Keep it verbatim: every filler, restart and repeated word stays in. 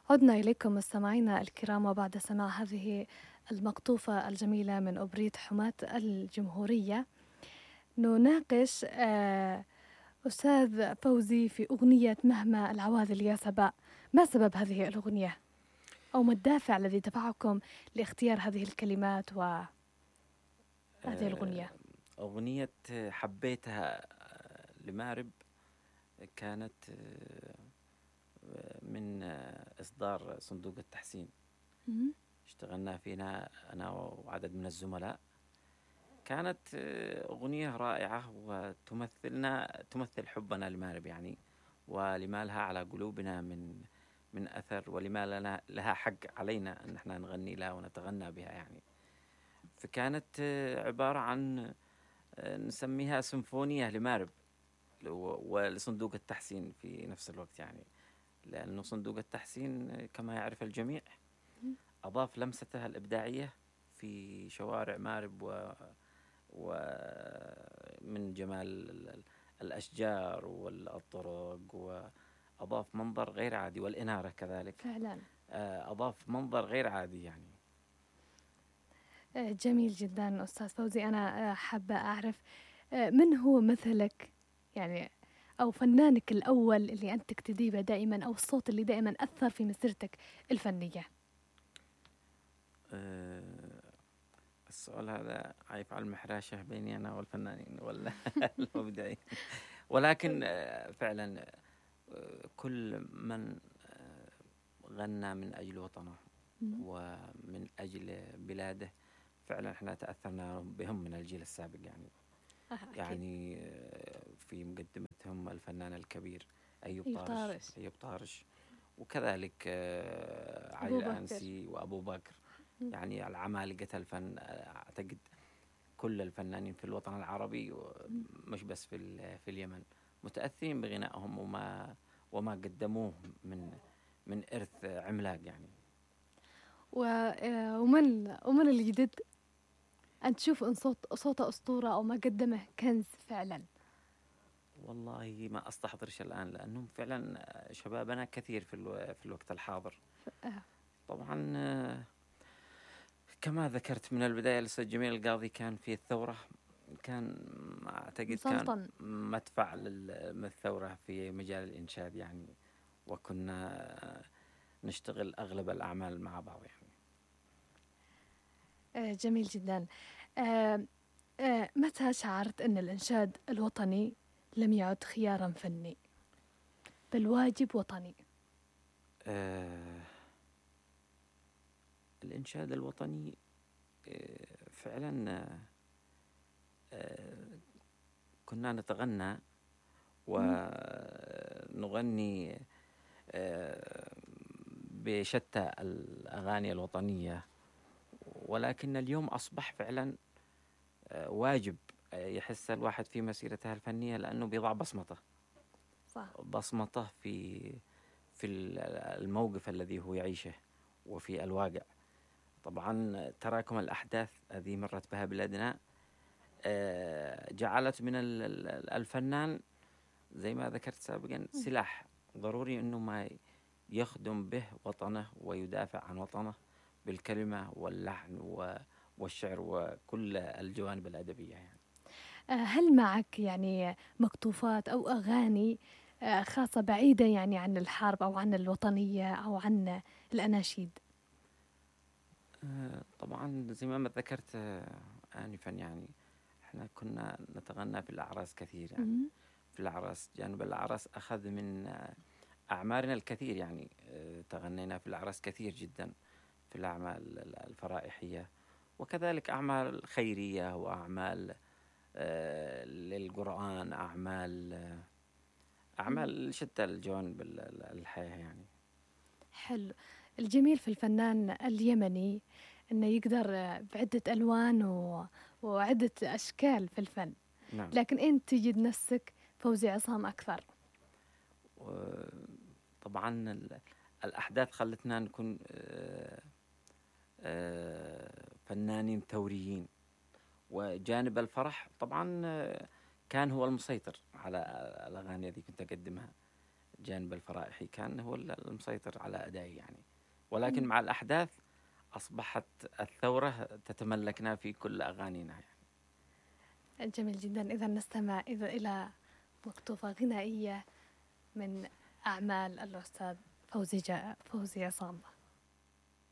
عدنا إليكم مستمعينا الكرام وبعد سماع هذه المقطوفة الجميلة من أوبريت حماة الجمهورية. نناقش آه، أستاذ فوزي في أغنية مهما العواذل يا سباء. ما سبب هذه الأغنية؟ أو ما الدافع الذي دفعكم لاختيار هذه الكلمات وهذه آه، الأغنية؟ أغنية حبيتها آه، لمارب كانت آه، من آه، إصدار صندوق التحسين. مم. اشتغلنا فينا أنا وعدد من الزملاء. كانت آه، أغنية رائعة وتمثلنا تمثل حبنا لمارب يعني، ولما لها على قلوبنا من من أثر، ولما لنا لها حق علينا أن احنا نغني لها ونتغنى بها يعني. فكانت آه، عبارة عن آه، نسميها سيمفونية لمارب و- ولصندوق التحسين في نفس الوقت يعني، لأنه صندوق التحسين كما يعرف الجميع أضاف لمسته الإبداعية في شوارع مارب و ومن جمال ال- الأشجار والطرق، وأضاف منظر غير عادي، والإنارة كذلك. فعلا. آه، أضاف منظر غير عادي يعني. آه، جميل جدا أستاذ فوزي. أنا آه، حابة أعرف آه، من هو مثلك، يعني أو فنانك الأول اللي أنت تقتدي به دائما، أو الصوت اللي دائما أثر في مسيرتك الفنية؟ آه، السؤال هذا عايف على المحراشة بيني أنا والفنانين ولا المبدعين. ولكن آه، فعلا آه، كل من آه، غنى من أجل وطنه مم. ومن أجل بلاده فعلا احنا تأثرنا بهم من الجيل السابق يعني. آه، أكيد. يعني آه، في مقدمتهم الفنان الكبير أيوب أيوب طارش طارش. أيوب طارش وكذلك آه، علي أبو بكر. الأنسي وأبو بكر. مم. يعني العمالقة الفن آه، أعتقد كل الفنانين في الوطن العربي مم. مش بس في ال- في اليمن متأثرين بغنائهم وما وما قدموه من من إرث عملاق يعني. و- آه، ومن ومن الجديد أن تشوف إن صوت صوته أسطورة أو ما قدمه كنز فعلا؟ والله ما أستحضرش الآن لأنهم فعلا شبابنا كثير في الو- في الوقت الحاضر. آه، طبعا آه، كما ذكرت من البداية الأستاذ جميل القاضي كان في الثورة، كان أعتقد كان مسلطن. مدفع لل- للثورة في مجال الإنشاد يعني، وكنا نشتغل أغلب الأعمال مع بعض يعني. آه، جميل جدا. آه، آه، متى شعرت أن الإنشاد الوطني لم يعد خيارا فني بل واجب وطني؟ آه الإنشاد الوطني آه فعلا آه كنا نتغنى مم. ونغني آه بشتى الأغاني الوطنية، ولكن اليوم أصبح فعلا آه واجب آه يحس الواحد في مسيرته الفنية، لأنه بيضع بصمته صح. بصمته في في الموقف الذي هو يعيشه وفي الواقع. طبعا تراكم الأحداث الذي مرت بها بلادنا آه، جعلت من ال- ال- الفنان زي ما ذكرت سابقا مم. سلاح ضروري أنه ما يخدم به وطنه ويدافع عن وطنه بالكلمة واللحن و- والشعر وكل الجوانب الأدبية يعني. آه، هل معك يعني مقطوفات أو أغاني آه، خاصة بعيدة يعني عن الحرب أو عن الوطنية أو عن الأناشيد؟ آه، طبعا زي ما ذكرت آه، آنفا يعني احنا كنا نتغنى في الأعراس كثير يعني. مم. في الأعراس جانب الأعراس أخذ من آه، أعمارنا الكثير يعني. آه، تغنينا في الأعراس كثير جدا في الأعمال ال- الفرائحية، وكذلك أعمال خيرية وأعمال آه، للقرآن، أعمال آه، مم. أعمال شتى الجوانب ال- ال- الحياة يعني. حلو. الجميل في الفنان اليمني أنه يقدر آه، بعدة ألوان و... وعدة أشكال في الفن، نعم. لكن أنت تجد نفسك فوزي عصام أكثر. طبعا ال- الأحداث خلتنا نكون آه، آه، فنانين ثوريين، وجانب الفرح طبعا آه، كان هو المسيطر على الأغاني التي كنت أقدمها. الجانب الفرائحي كان هو المسيطر على أدائي يعني. ولكن مع الأحداث أصبحت الثورة تتملكنا في كل أغانينا يعني. جميل جدا. إذا نستمع إذا إلى مقطوفة غنائية من أعمال الأستاذ فوزي جا فوزي عصام.